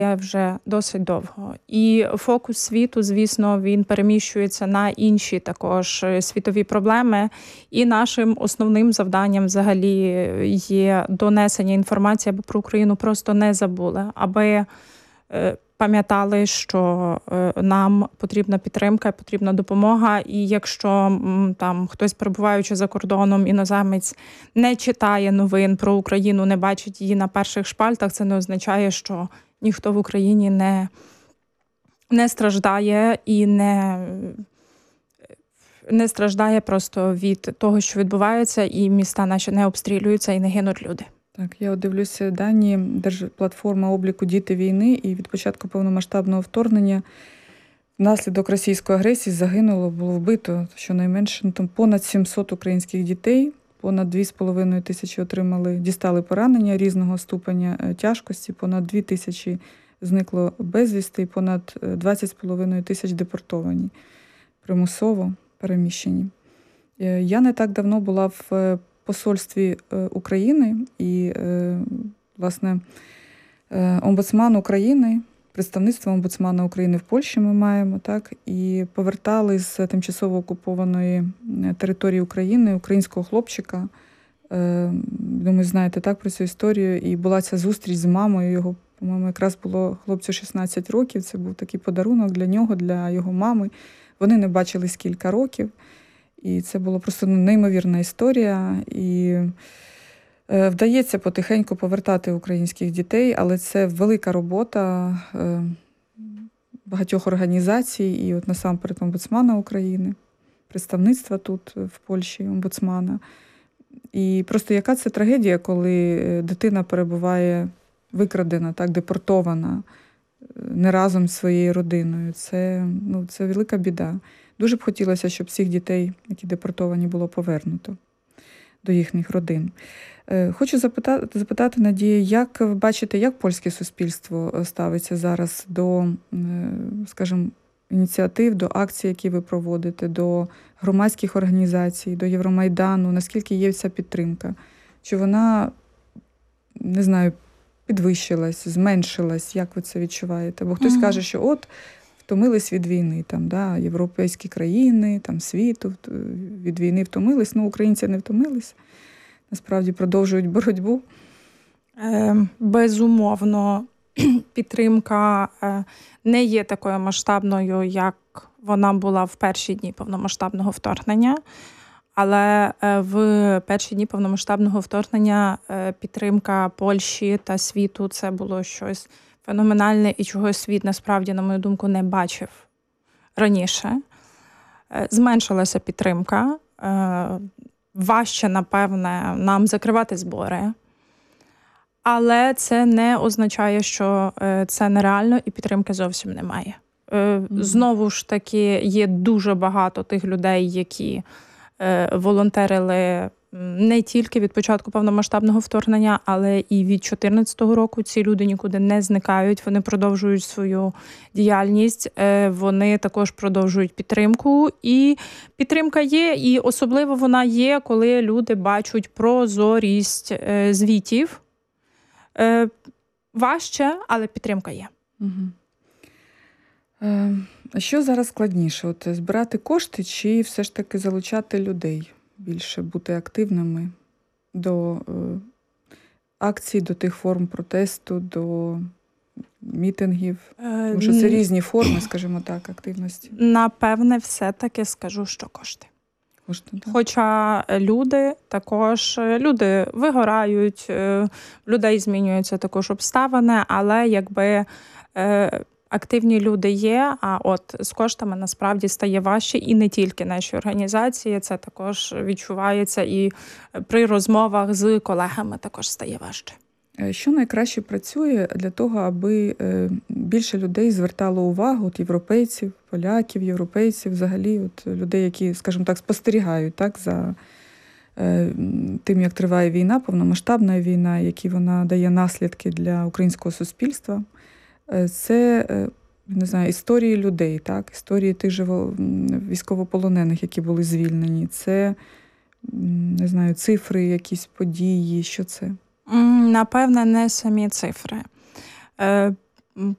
вже досить довго. І фокус світу, звісно, він переміщується на інші також світові проблеми. І нашим основним завданням взагалі є донесення інформації, аби про Україну просто не забули, аби пам'ятали, що нам потрібна підтримка, потрібна допомога. І якщо там хтось, перебуваючи за кордоном, іноземець, не читає новин про Україну, не бачить її на перших шпальтах, це не означає, що ніхто в Україні не страждає і не страждає просто від того, що відбувається, і міста наші не обстрілюються і не гинуть люди. Так, я дивлюся дані Держплатформа обліку «Діти війни», і від початку повномасштабного вторгнення внаслідок російської агресії було вбито щонайменше понад 700 українських дітей, понад 2,5 тисячі дістали поранення різного ступеня тяжкості, понад 2 тисячі зникло безвісти, понад 20,5 тисяч депортовані, примусово переміщені. Я не так давно була в посольстві України і, власне, омбудсман України, представництво омбудсмана України в Польщі ми маємо, так, і повертали з тимчасово окупованої території України українського хлопчика. Думаю, знаєте, так, про цю історію. І була ця зустріч з мамою його, по-моєму, якраз було хлопцю 16 років. Це був такий подарунок для нього, для його мами. Вони не бачились кілька років. І це була просто неймовірна історія. І вдається потихеньку повертати українських дітей, але це велика робота багатьох організацій, і от насамперед омбудсмана України, представництва тут в Польщі омбудсмана. І просто яка це трагедія, коли дитина перебуває викрадена, так, депортована не разом з своєю родиною. Це велика біда. Дуже б хотілося, щоб всіх дітей, які депортовані, було повернуто до їхніх родин. Хочу запитати, Надія, як ви бачите, як польське суспільство ставиться зараз до, скажімо, ініціатив, до акцій, які ви проводите, до громадських організацій, до Євромайдану, наскільки є ця підтримка? Чи вона, не знаю, підвищилась, зменшилась, як ви це відчуваєте? Бо хтось каже, що от втомились від війни, там, да, європейські країни, там, світу від війни втомились, українці не втомились, насправді продовжують боротьбу. Безумовно, підтримка не є такою масштабною, як вона була в перші дні повномасштабного вторгнення. Але в перші дні повномасштабного вторгнення підтримка Польщі та світу – це було щось феноменальне і чого світ, насправді, на мою думку, не бачив раніше. Зменшилася підтримка. Важче, напевне, нам закривати збори. Але це не означає, що це нереально і підтримки зовсім немає. Знову ж таки, є дуже багато тих людей, які волонтерили не тільки від початку повномасштабного вторгнення, але і від 2014 року. Ці люди нікуди не зникають, вони продовжують свою діяльність, вони також продовжують підтримку. І підтримка є, і особливо вона є, коли люди бачать прозорість звітів. Важче, але підтримка є. А що зараз складніше? От збирати кошти чи все ж таки залучати людей? Більше бути активними до акцій, до тих форм протесту, до мітингів? Тому що це різні форми, скажімо так, активності. Напевне, все-таки скажу, що кошти. Хоча люди вигорають, в людей змінюються також обставини, але якби активні люди є, а от з коштами насправді стає важче. І не тільки наші організації, це також відчувається і при розмовах з колегами також стає важче. Що найкраще працює для того, аби більше людей звертало увагу, от європейців, поляків, європейців, взагалі от людей, які, скажімо так, спостерігають так, за тим, як триває війна, повномасштабна війна, які вона дає наслідки для українського суспільства? Це, не знаю, історії людей, так, історії тих же військовополонених, які були звільнені. Це, не знаю, цифри, якісь події, що це? Напевне, не самі цифри.